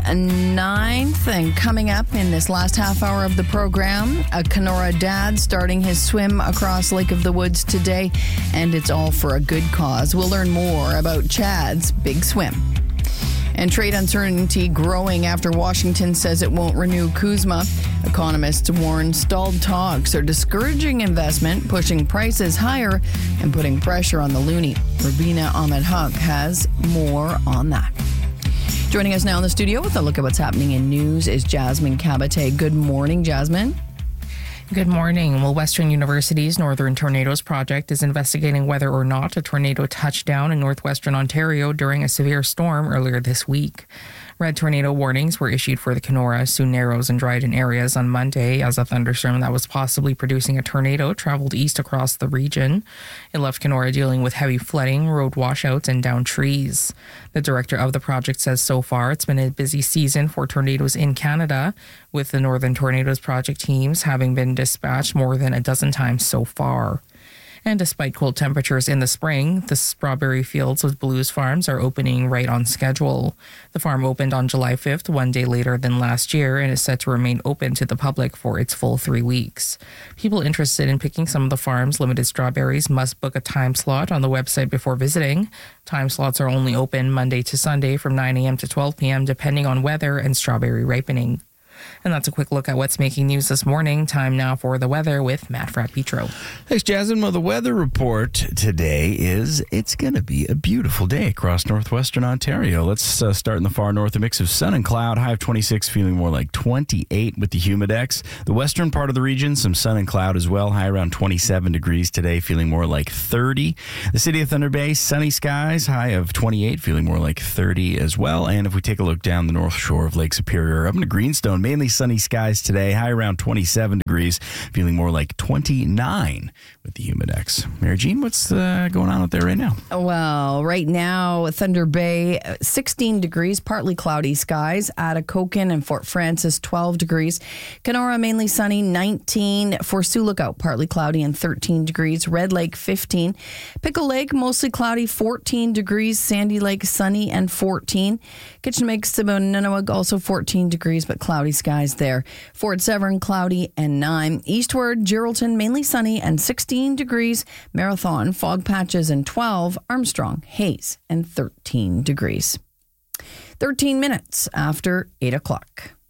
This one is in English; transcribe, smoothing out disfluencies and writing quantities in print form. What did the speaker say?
9th, and coming up in this last half hour of the program, a Kenora dad starting his swim across Lake of the Woods today, and it's all for a good cause. We'll learn more about Chad's big swim. And trade uncertainty growing after Washington says it won't renew CUSMA. Economists warn stalled talks are discouraging investment, pushing prices higher, and putting pressure on the loonie. Rubina Ahmed-Haq has more on that. Joining us now in the studio with a look at what's happening in news is Jasmine Kabate. Good morning, Jasmine. Good morning. Well, Western University's Northern Tornadoes Project is investigating whether or not a tornado touched down in northwestern Ontario during a severe storm earlier this week. Red tornado warnings were issued for the Kenora, Sue Narrows, and Dryden areas on Monday as a thunderstorm that was possibly producing a tornado traveled east across the region. It left Kenora dealing with heavy flooding, road washouts, and downed trees. The director of the project says so far it's been a busy season for tornadoes in Canada, with the Northern Tornadoes Project teams having been dispatched more than a dozen times so far. And despite cold temperatures in the spring, the strawberry fields with Blues Farms are opening right on schedule. The farm opened on July 5th, one day later than last year, and is set to remain open to the public for its full 3 weeks. People interested in picking some of the farm's limited strawberries must book a time slot on the website before visiting. Time slots are only open Monday to Sunday from 9 a.m. to 12 p.m. depending on weather and strawberry ripening. And that's a quick look at what's making news this morning. Time now for the weather with Matt Fratt-Petro. Thanks, Jasmine. Well, the weather report today is it's going to be a beautiful day across northwestern Ontario. Let's start in the far north. A mix of sun and cloud, high of 26, feeling more like 28 with the humidex. The western part of the region, some sun and cloud as well, high around 27 degrees today, feeling more like 30. The city of Thunder Bay, sunny skies, high of 28, feeling more like 30 as well. And if we take a look down the north shore of Lake Superior, up into Greenstone, mainly sunny skies today, high around 27 degrees, feeling more like 29 with the humidex. Mary Jean, what's going on out there right now? Well, right now, Thunder Bay, 16 degrees, partly cloudy skies. Atikokan and Fort Frances, 12 degrees. Kenora, mainly sunny, 19. For Sioux Lookout, partly cloudy and 13 degrees. Red Lake, 15. Pickle Lake, mostly cloudy, 14 degrees. Sandy Lake, sunny and 14. Kitchener-Meg-Siboney, also 14 degrees, but cloudy skies there. Fort Severn, cloudy and 9. Eastward, Geraldton, mainly sunny and 16 degrees. Marathon, fog patches and 12. Armstrong, haze and 13 degrees. 13 minutes after 8 o'clock.